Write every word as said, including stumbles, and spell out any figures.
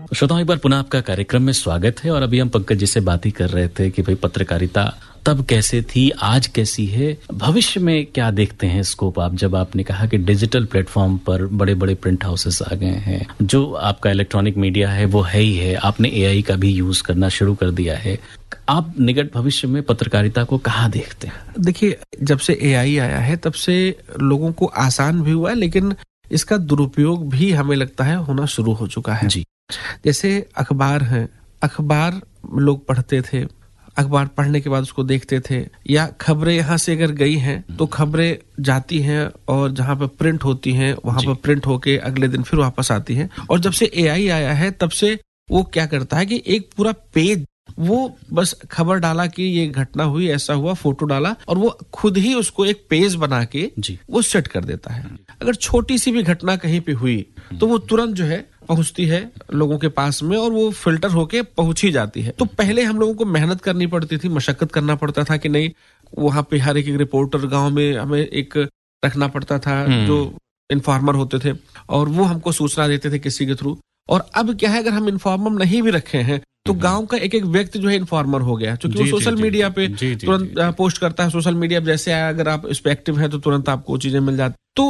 श्रोताओं, एक बार पुनः आपका कार्यक्रम में स्वागत है। और अभी हम पंकज जी से बात ही कर रहे थे कि भाई पत्रकारिता तब कैसे थी, आज कैसी है, भविष्य में क्या देखते हैं स्कोप आप। जब आपने कहा कि डिजिटल प्लेटफॉर्म पर बड़े बड़े प्रिंट हाउसेस आ गए हैं, जो आपका इलेक्ट्रॉनिक मीडिया है वो है ही है, आपने एआई का भी यूज करना शुरू कर दिया है, आप निकट भविष्य में पत्रकारिता को कहाँ देखते हैं? देखिए, जब से एआई आया है तब से लोगों को आसान भी हुआ है, लेकिन इसका दुरुपयोग भी हमें लगता है होना शुरू हो चुका है। जी। जैसे अखबार है, अखबार लोग पढ़ते थे, अखबार पढ़ने के बाद उसको देखते थे, या खबरें यहाँ से अगर गई हैं तो खबरें जाती हैं और जहाँ पर प्रिंट होती हैं वहां पर प्रिंट होके अगले दिन फिर वापस आती हैं। और जब से एआई आया है तब से वो क्या करता है कि एक पूरा पेज, वो बस खबर डाला कि ये घटना हुई, ऐसा हुआ, फोटो डाला और वो खुद ही उसको एक पेज बना के वो सेट कर देता है। अगर छोटी सी भी घटना कहीं पे हुई तो वो तुरंत जो है पहुंचती है लोगों के पास में और वो फिल्टर होके पहुंच ही जाती है। तो पहले हम लोगों को मेहनत करनी पड़ती थी, मशक्कत करना पड़ता था कि नहीं, वहां पे हर एक रिपोर्टर गांव में हमें एक रखना पड़ता था जो इन्फॉर्मर होते थे और वो हमको सूचना देते थे किसी के थ्रू। और अब क्या है, अगर हम इन्फॉर्मर नहीं भी रखे हैं तो गांव का एक एक व्यक्ति जो है इन्फॉर्मर हो गया, क्योंकि वो सोशल मीडिया पे तुरंत पोस्ट करता है। सोशल मीडिया जैसे आया, अगर आप इस पे एक्टिव हैं तो तुरंत आपको चीजें मिल जाती। तो